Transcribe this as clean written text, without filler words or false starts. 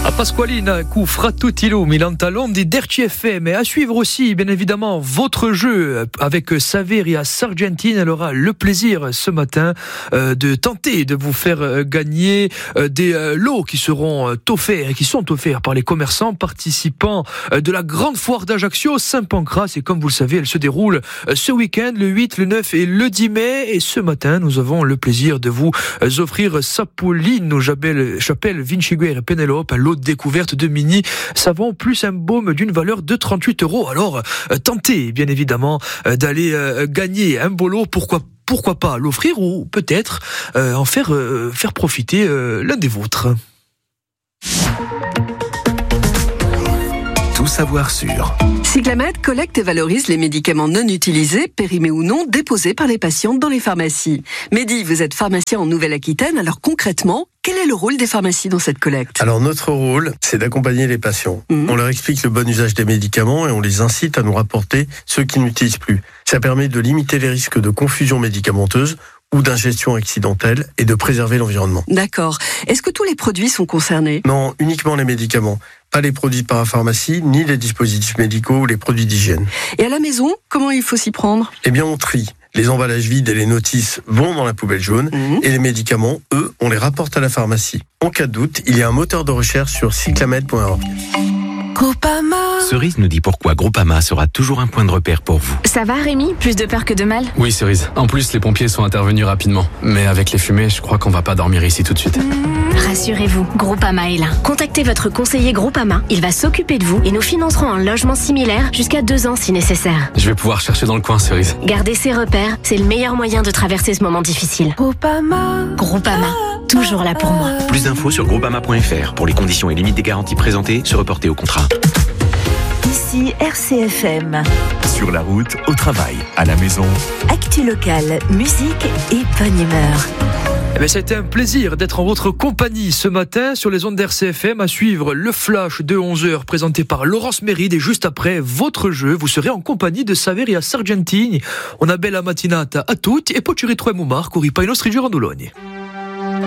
A Pasqualina, coup Fratutilo, Milan Talon, des Derci FM. Et à suivre aussi, bien évidemment, votre jeu avec Saveria Sargentine. Elle aura le plaisir ce matin de tenter de vous faire gagner des lots qui seront offerts et qui sont offerts par les commerçants participants de la grande foire d'Ajaccio, Saint-Pancras. Et comme vous le savez, elle se déroule ce week-end, le 8, le 9 et le 10 mai. Et ce matin, nous avons le plaisir de vous offrir Sapolino, Chapelle, Vinciguer et Penelope, un lot de découverte de mini savon plus un baume d'une valeur de 38 €. Alors, tentez bien évidemment d'aller gagner un beau lot. Pourquoi pas l'offrir ou peut-être en faire profiter l'un des vôtres. Tout savoir sur. Cyclamed collecte et valorise les médicaments non utilisés, périmés ou non, déposés par les patients dans les pharmacies. Mehdi, vous êtes pharmacien en Nouvelle-Aquitaine, alors concrètement, quel est le rôle des pharmacies dans cette collecte ? Alors notre rôle, c'est d'accompagner les patients. On leur explique le bon usage des médicaments et on les incite à nous rapporter ceux qu'ils n'utilisent plus. Ça permet de limiter les risques de confusion médicamenteuse ou d'ingestion accidentelle et de préserver l'environnement. D'accord. Est-ce que tous les produits sont concernés ? Non, uniquement les médicaments. Pas les produits de parapharmacie, ni les dispositifs médicaux ou les produits d'hygiène. Et à la maison, comment il faut s'y prendre ? Eh bien, on trie. Les emballages vides et les notices vont dans la poubelle jaune et les médicaments, eux, on les rapporte à la pharmacie. En cas de doute, il y a un moteur de recherche sur cyclamed.org. Groupama. Cerise nous dit pourquoi Groupama sera toujours un point de repère pour vous. Ça va Rémi ? Plus de peur que de mal ? Oui Cerise, en plus les pompiers sont intervenus rapidement. Mais avec les fumées, je crois qu'on va pas dormir ici tout de suite. Rassurez-vous, Groupama est là. Contactez votre conseiller Groupama, il va s'occuper de vous et nous financerons un logement similaire jusqu'à 2 ans si nécessaire. Je vais pouvoir chercher dans le coin Cerise. Garder ses repères, c'est le meilleur moyen de traverser ce moment difficile. Groupama, toujours là pour moi. Plus d'infos sur groupama.fr. Pour les conditions et limites des garanties présentées, se reporter au contrat. Ici RCFM. Sur la route, au travail, à la maison. Actu locale, musique et bonne humeur. C'était un plaisir d'être en votre compagnie ce matin sur les ondes d'RCFM, à suivre le flash de 11h présenté par Laurence Méride, et juste après votre jeu, vous serez en compagnie de Saveria Sargentini. On a bella mattinata a tutti e poi ci ritroviamo Marco Ripa i nostri giornaloni.